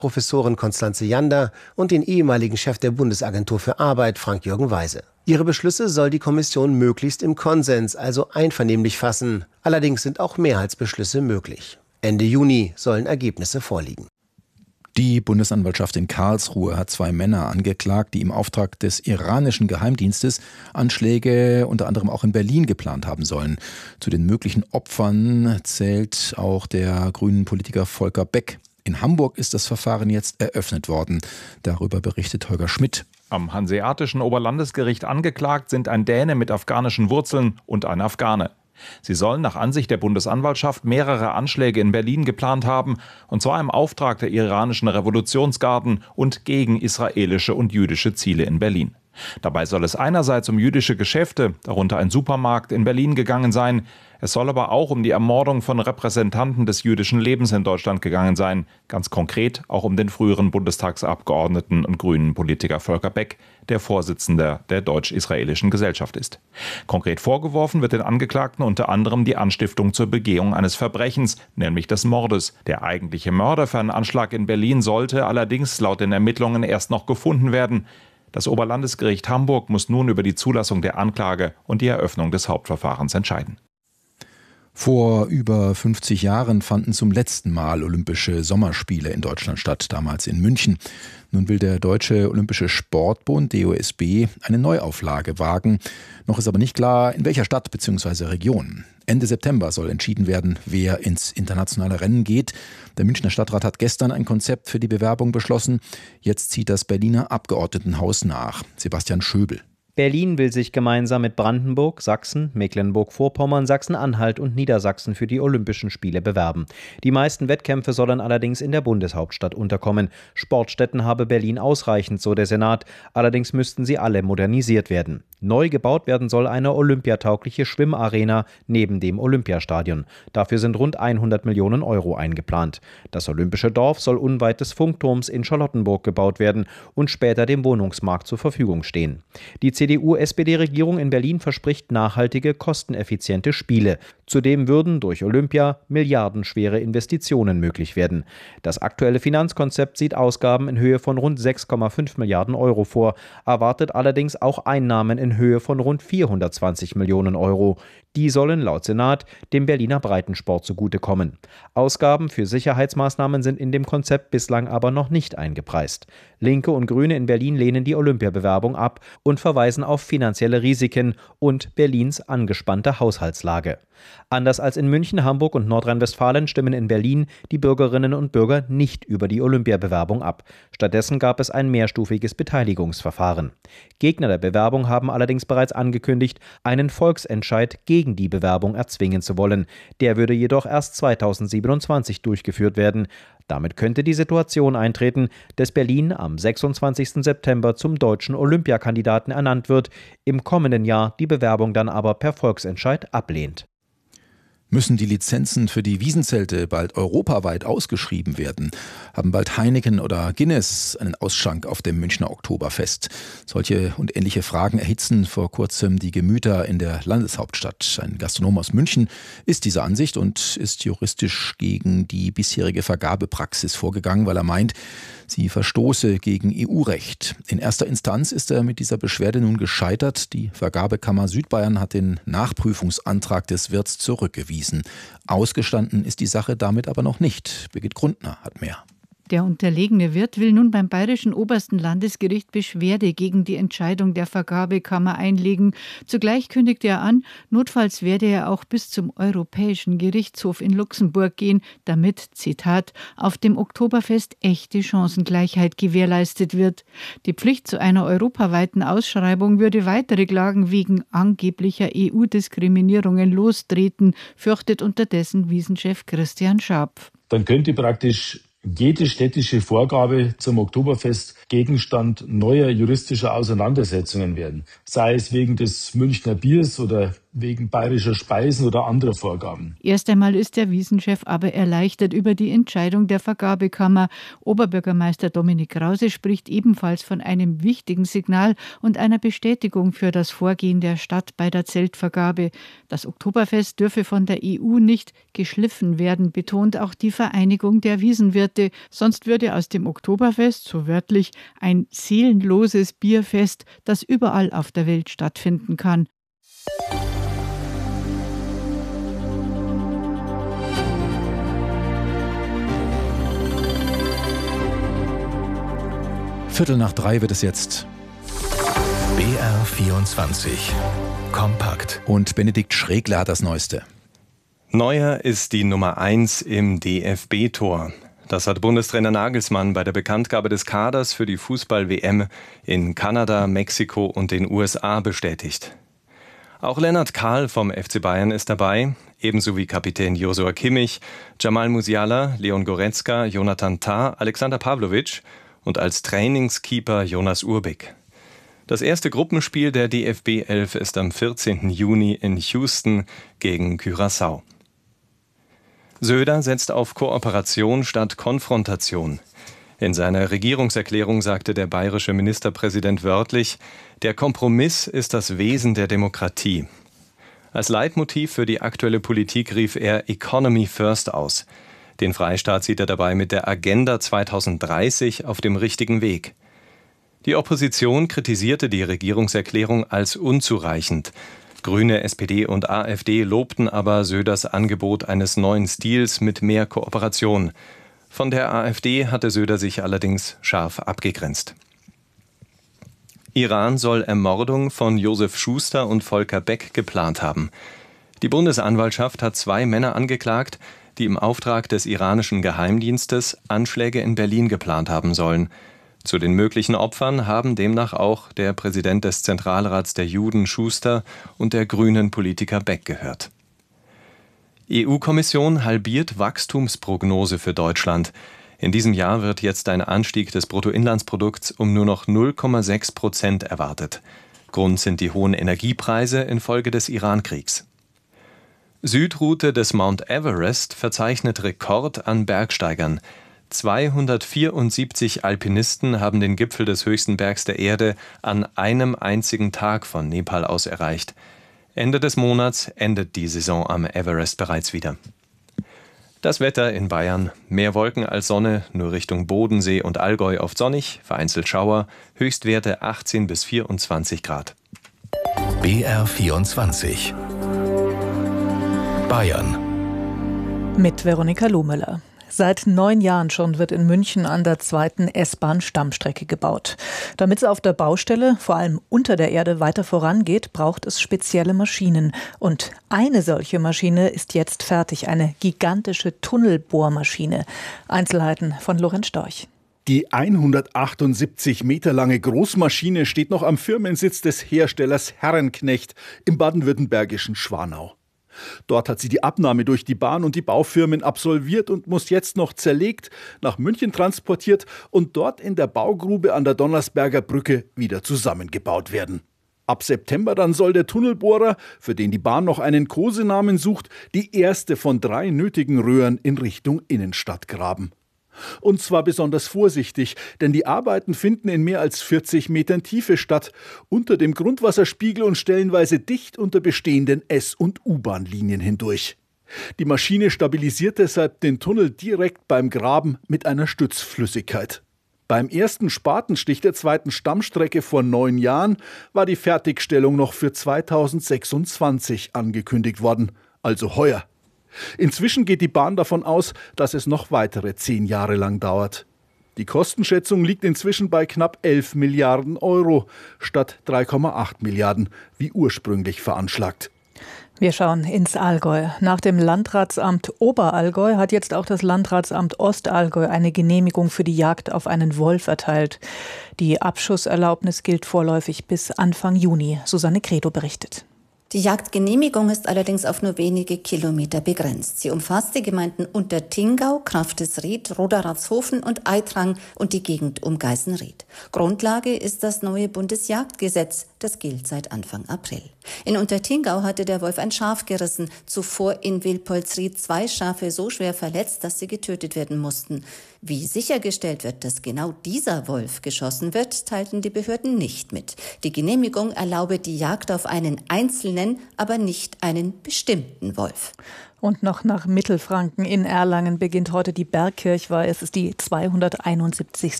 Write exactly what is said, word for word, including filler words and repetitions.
Professorin Constanze Janda und den ehemaligen Chef der Bundesagentur für Arbeit, Frank-Jürgen Weise. Ihre Beschlüsse soll die Kommission möglichst im Konsens, also einvernehmlich fassen. Allerdings sind auch Mehrheitsbeschlüsse möglich. Ende Juni sollen Ergebnisse vorliegen. Die Bundesanwaltschaft in Karlsruhe hat zwei Männer angeklagt, die im Auftrag des iranischen Geheimdienstes Anschläge unter anderem auch in Berlin geplant haben sollen. Zu den möglichen Opfern zählt auch der grünen Politiker Volker Beck. In Hamburg ist das Verfahren jetzt eröffnet worden. Darüber berichtet Holger Schmidt. Am Hanseatischen Oberlandesgericht angeklagt sind ein Däne mit afghanischen Wurzeln und ein Afghane. Sie sollen nach Ansicht der Bundesanwaltschaft mehrere Anschläge in Berlin geplant haben, und zwar im Auftrag der iranischen Revolutionsgarden und gegen israelische und jüdische Ziele in Berlin. Dabei soll es einerseits um jüdische Geschäfte, darunter ein Supermarkt in Berlin, gegangen sein. Es soll aber auch um die Ermordung von Repräsentanten des jüdischen Lebens in Deutschland gegangen sein. Ganz konkret auch um den früheren Bundestagsabgeordneten und grünen Politiker Volker Beck, der Vorsitzender der deutsch-israelischen Gesellschaft ist. Konkret vorgeworfen wird den Angeklagten unter anderem die Anstiftung zur Begehung eines Verbrechens, nämlich des Mordes. Der eigentliche Mörder für einen Anschlag in Berlin sollte allerdings laut den Ermittlungen erst noch gefunden werden. Das Oberlandesgericht Hamburg muss nun über die Zulassung der Anklage und die Eröffnung des Hauptverfahrens entscheiden. Vor über fünfzig Jahren fanden zum letzten Mal Olympische Sommerspiele in Deutschland statt, damals in München. Nun will der Deutsche Olympische Sportbund, D O S B, eine Neuauflage wagen. Noch ist aber nicht klar, in welcher Stadt bzw. Region. Ende September soll entschieden werden, wer ins internationale Rennen geht. Der Münchner Stadtrat hat gestern ein Konzept für die Bewerbung beschlossen. Jetzt zieht das Berliner Abgeordnetenhaus nach. Sebastian Schöbel. Berlin will sich gemeinsam mit Brandenburg, Sachsen, Mecklenburg-Vorpommern, Sachsen-Anhalt und Niedersachsen für die Olympischen Spiele bewerben. Die meisten Wettkämpfe sollen allerdings in der Bundeshauptstadt unterkommen. Sportstätten habe Berlin ausreichend, so der Senat. Allerdings müssten sie alle modernisiert werden. Neu gebaut werden soll eine olympiataugliche Schwimmarena neben dem Olympiastadion. Dafür sind rund hundert Millionen Euro eingeplant. Das Olympische Dorf soll unweit des Funkturms in Charlottenburg gebaut werden und später dem Wohnungsmarkt zur Verfügung stehen. Die C D U-S P D-Regierung in Berlin verspricht nachhaltige, kosteneffiziente Spiele. Zudem würden durch Olympia milliardenschwere Investitionen möglich werden. Das aktuelle Finanzkonzept sieht Ausgaben in Höhe von rund sechs Komma fünf Milliarden Euro vor, erwartet allerdings auch Einnahmen in Höhe von rund vierhundertzwanzig Millionen Euro. Die sollen laut Senat dem Berliner Breitensport zugutekommen. Ausgaben für Sicherheitsmaßnahmen sind in dem Konzept bislang aber noch nicht eingepreist. Linke und Grüne in Berlin lehnen die Olympiabewerbung ab und verweisen auf finanzielle Risiken und Berlins angespannte Haushaltslage. Anders als in München, Hamburg und Nordrhein-Westfalen stimmen in Berlin die Bürgerinnen und Bürger nicht über die Olympiabewerbung ab. Stattdessen gab es ein mehrstufiges Beteiligungsverfahren. Gegner der Bewerbung haben allerdings bereits angekündigt, einen Volksentscheid gegen die Bewerbung erzwingen zu wollen. Der würde jedoch erst zweitausendsiebenundzwanzig durchgeführt werden. Damit könnte die Situation eintreten, dass Berlin am sechsundzwanzigsten September zum deutschen Olympiakandidaten ernannt wird, im kommenden Jahr die Bewerbung dann aber per Volksentscheid ablehnt. Müssen die Lizenzen für die Wiesenzelte bald europaweit ausgeschrieben werden? Haben bald Heineken oder Guinness einen Ausschank auf dem Münchner Oktoberfest? Solche und ähnliche Fragen erhitzen vor kurzem die Gemüter in der Landeshauptstadt. Ein Gastronom aus München ist dieser Ansicht und ist juristisch gegen die bisherige Vergabepraxis vorgegangen, weil er meint, sie verstoße gegen E U-Recht. In erster Instanz ist er mit dieser Beschwerde nun gescheitert. Die Vergabekammer Südbayern hat den Nachprüfungsantrag des Wirts zurückgewiesen. Ausgestanden ist die Sache damit aber noch nicht. Birgit Grundner hat mehr. Der unterlegene Wirt will nun beim Bayerischen Obersten Landesgericht Beschwerde gegen die Entscheidung der Vergabekammer einlegen. Zugleich kündigte er an, notfalls werde er auch bis zum Europäischen Gerichtshof in Luxemburg gehen, damit, Zitat, auf dem Oktoberfest echte Chancengleichheit gewährleistet wird. Die Pflicht zu einer europaweiten Ausschreibung würde weitere Klagen wegen angeblicher E U-Diskriminierungen lostreten, fürchtet unterdessen Wiesenchef Christian Scharpf. Dann könnte praktisch jede städtische Vorgabe zum Oktoberfest Gegenstand neuer juristischer Auseinandersetzungen werden. Sei es wegen des Münchner Biers oder wegen bayerischer Speisen oder anderer Vorgaben. Erst einmal ist der Wiesenchef aber erleichtert über die Entscheidung der Vergabekammer. Oberbürgermeister Dominik Krause spricht ebenfalls von einem wichtigen Signal und einer Bestätigung für das Vorgehen der Stadt bei der Zeltvergabe. Das Oktoberfest dürfe von der E U nicht geschliffen werden, betont auch die Vereinigung der Wiesenwirte. Sonst würde aus dem Oktoberfest, so wörtlich, ein seelenloses Bierfest, das überall auf der Welt stattfinden kann. Viertel nach drei wird es jetzt. B R vierundzwanzig. Kompakt. Und Benedikt Schregler hat das Neueste. Neuer ist die Nummer eins im D F B-Tor. Das hat Bundestrainer Nagelsmann bei der Bekanntgabe des Kaders für die Fußball-W M in Kanada, Mexiko und den U S A bestätigt. Auch Lennart Kahl vom F C Bayern ist dabei, ebenso wie Kapitän Josua Kimmich, Jamal Musiala, Leon Goretzka, Jonathan Tah, Alexander Pavlovic und als Trainingskeeper Jonas Urbik. Das erste Gruppenspiel der D F B elf ist am vierzehnten Juni in Houston gegen Curaçao. Söder setzt auf Kooperation statt Konfrontation. In seiner Regierungserklärung sagte der bayerische Ministerpräsident wörtlich, der Kompromiss ist das Wesen der Demokratie. Als Leitmotiv für die aktuelle Politik rief er Economy First aus. Den Freistaat sieht er dabei mit der Agenda zweitausenddreißig auf dem richtigen Weg. Die Opposition kritisierte die Regierungserklärung als unzureichend. Grüne, S P D und AfD lobten aber Söders Angebot eines neuen Stils mit mehr Kooperation. Von der AfD hatte Söder sich allerdings scharf abgegrenzt. Iran soll Ermordung von Josef Schuster und Volker Beck geplant haben. Die Bundesanwaltschaft hat zwei Männer angeklagt, die im Auftrag des iranischen Geheimdienstes Anschläge in Berlin geplant haben sollen. Zu den möglichen Opfern haben demnach auch der Präsident des Zentralrats der Juden Schuster und der grünen Politiker Beck gehört. E U-Kommission halbiert Wachstumsprognose für Deutschland. In diesem Jahr wird jetzt ein Anstieg des Bruttoinlandsprodukts um nur noch null Komma sechs Prozent erwartet. Grund sind die hohen Energiepreise infolge des Iran-Kriegs. Südroute des Mount Everest verzeichnet Rekord an Bergsteigern. zweihundertvierundsiebzig Alpinisten haben den Gipfel des höchsten Bergs der Erde an einem einzigen Tag von Nepal aus erreicht. Ende des Monats endet die Saison am Everest bereits wieder. Das Wetter in Bayern: mehr Wolken als Sonne, nur Richtung Bodensee und Allgäu oft sonnig, vereinzelt Schauer, Höchstwerte achtzehn bis vierundzwanzig Grad. B R vierundzwanzig. Bayern. Mit Veronika Lohmüller. Seit neun Jahren schon wird in München an der zweiten S-Bahn-Stammstrecke gebaut. Damit es auf der Baustelle, vor allem unter der Erde, weiter vorangeht, braucht es spezielle Maschinen. Und eine solche Maschine ist jetzt fertig, eine gigantische Tunnelbohrmaschine. Einzelheiten von Lorenz Storch. Die hundertachtundsiebzig Meter lange Großmaschine steht noch am Firmensitz des Herstellers Herrenknecht im baden-württembergischen Schwanau. Dort hat sie die Abnahme durch die Bahn und die Baufirmen absolviert und muss jetzt noch zerlegt, nach München transportiert und dort in der Baugrube an der Donnersberger Brücke wieder zusammengebaut werden. Ab September dann soll der Tunnelbohrer, für den die Bahn noch einen Kosenamen sucht, die erste von drei nötigen Röhren in Richtung Innenstadt graben. Und zwar besonders vorsichtig, denn die Arbeiten finden in mehr als vierzig Metern Tiefe statt, unter dem Grundwasserspiegel und stellenweise dicht unter bestehenden S- und U-Bahn-Linien hindurch. Die Maschine stabilisiert deshalb den Tunnel direkt beim Graben mit einer Stützflüssigkeit. Beim ersten Spatenstich der zweiten Stammstrecke vor neun Jahren war die Fertigstellung noch für zweitausendsechsundzwanzig angekündigt worden, also heuer. Inzwischen geht die Bahn davon aus, dass es noch weitere zehn Jahre lang dauert. Die Kostenschätzung liegt inzwischen bei knapp elf Milliarden Euro statt drei Komma acht Milliarden, wie ursprünglich veranschlagt. Wir schauen ins Allgäu. Nach dem Landratsamt Oberallgäu hat jetzt auch das Landratsamt Ostallgäu eine Genehmigung für die Jagd auf einen Wolf erteilt. Die Abschusserlaubnis gilt vorläufig bis Anfang Juni. Susanne Credo berichtet. Die Jagdgenehmigung ist allerdings auf nur wenige Kilometer begrenzt. Sie umfasst die Gemeinden Untertingau, Kraftesried, Roderatshofen und Eitrang und die Gegend um Geißenried. Grundlage ist das neue Bundesjagdgesetz, das gilt seit Anfang April. In Untertingau hatte der Wolf ein Schaf gerissen, zuvor in Wilpolsried zwei Schafe so schwer verletzt, dass sie getötet werden mussten. Wie sichergestellt wird, dass genau dieser Wolf geschossen wird, teilten die Behörden nicht mit. Die Genehmigung erlaube die Jagd auf einen einzelnen, aber nicht einen bestimmten Wolf. Und noch nach Mittelfranken in Erlangen beginnt heute die Bergkirchweih. Es ist die zweihunderteinundsiebzigste